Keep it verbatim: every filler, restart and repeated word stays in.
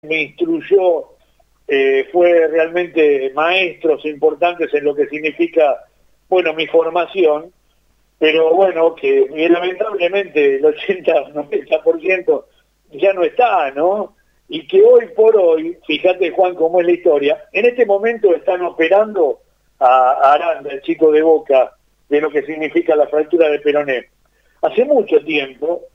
me instruyó, eh, fue realmente maestros importantes en lo que significa, bueno, mi formación, pero bueno, que lamentablemente el ochenta, noventa por ciento ya no está, ¿no? Y que hoy por hoy, fíjate Juan cómo es la historia, en este momento están operando a Aranda, el chico de Boca, de lo que significa la fractura de peroné. Hace mucho tiempo